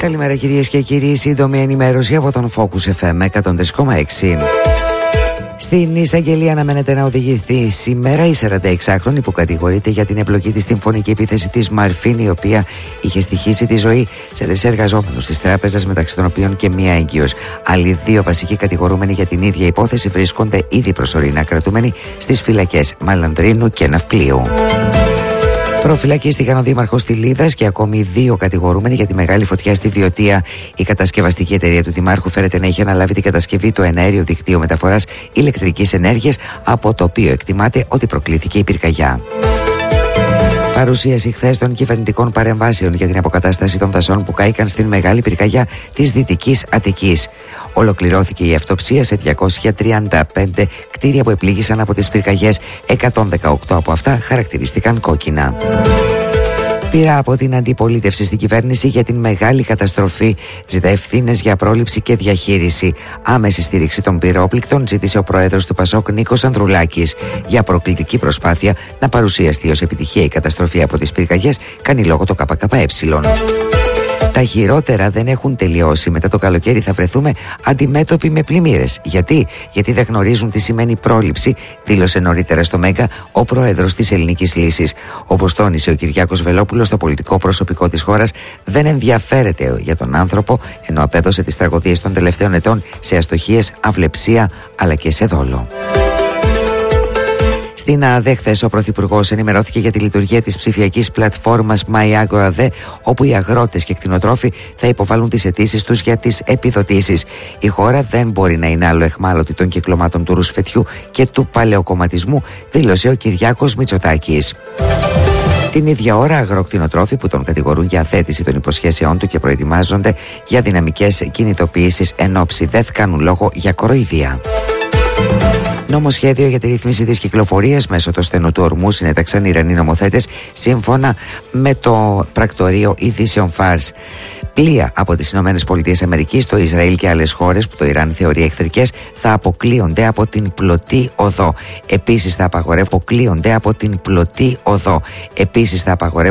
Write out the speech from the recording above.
Καλημέρα κυρίες και κύριοι, σύντομη ενημέρωση από τον Focus FM 103,6. Στην εισαγγελία αναμένεται να οδηγηθεί σήμερα η 46χρονη που κατηγορείται για την εμπλοκή της στην φωνική επίθεση της Μαρφίν, η οποία είχε στοιχήσει τη ζωή σε 3 εργαζόμενους της τράπεζας, μεταξύ των οποίων και μία έγκυος. Άλλοι 2 βασικοί κατηγορούμενοι για την ίδια υπόθεση βρίσκονται ήδη προσωρινά κρατούμενοι στις φυλακές Μαλανδρίνου και Ναυπλίου. Προφυλακίστηκαν ο δήμαρχος Τιλίδας και ακόμη 2 κατηγορούμενοι για τη μεγάλη φωτιά στη Βιωτία. Η κατασκευαστική εταιρεία του δημάρχου φέρεται να είχε αναλάβει την κατασκευή του εναέριου δικτύου μεταφοράς ηλεκτρικής ενέργειας, από το οποίο εκτιμάται ότι προκλήθηκε η πυρκαγιά. Παρουσίαση χθες των κυβερνητικών παρεμβάσεων για την αποκατάσταση των δασών που κάηκαν στην μεγάλη πυρκαγιά της Δυτικής Αττικής. Ολοκληρώθηκε η αυτοψία σε 235 κτίρια που επλήγησαν από τις πυρκαγιές. 118 από αυτά χαρακτηριστήκαν κόκκινα. Πήρα από την αντιπολίτευση στην κυβέρνηση για την μεγάλη καταστροφή. Ζητά ευθύνες για πρόληψη και διαχείριση. Άμεση στήριξη των πυρόπληκτων ζήτησε ο πρόεδρος του ΠΑΣΟΚ Νίκος Ανδρουλάκης. Για προκλητική προσπάθεια να παρουσιαστεί ως επιτυχία η καταστροφή από τις πυρκαγιές, κάνει λόγο το ΚΚΕ. Τα χειρότερα δεν έχουν τελειώσει. Μετά το καλοκαίρι θα βρεθούμε αντιμέτωποι με πλημμύρες. Γιατί δεν γνωρίζουν τι σημαίνει πρόληψη, δήλωσε νωρίτερα στο Μέγκα ο πρόεδρος της Ελληνικής Λύσης. Όπως τόνισε ο Κυριάκος Βελόπουλος, το πολιτικό προσωπικό της χώρας δεν ενδιαφέρεται για τον άνθρωπο, ενώ απέδωσε τις τραγωδίες των τελευταίων ετών σε αστοχίες, αυλεψία αλλά και σε δόλο. Στην ΑΔΕ χθες ο Πρωθυπουργός ενημερώθηκε για τη λειτουργία της ψηφιακής πλατφόρμας MyAgroADE, όπου οι αγρότες και κτηνοτρόφοι θα υποβάλουν τις αιτήσεις τους για τις επιδοτήσεις. Η χώρα δεν μπορεί να είναι άλλο αιχμάλωτη των κυκλωμάτων του ρουσφετιού και του παλαιοκομματισμού, δήλωσε ο Κυριάκος Μητσοτάκης. Την ίδια ώρα, αγροκτηνοτρόφοι που τον κατηγορούν για αθέτηση των υποσχέσεών του και προετοιμάζονται για δυναμικές κινητοποιήσεις εν όψη ΔΕΘ κάνουν λόγο για κοροϊδία. Νομοσχέδιο για τη ρύθμιση της κυκλοφορίας μέσω του στενού του ορμού συνέταξαν οι Ιρανοί νομοθέτες σύμφωνα με το πρακτορείο ειδήσεων Φάρς. Πλοία από τις ΗΠΑ, το Ισραήλ και άλλες χώρες που το Ιράν θεωρεί εχθρικές θα αποκλείονται από την πλωτή οδό. Επίσης θα απαγορεύονται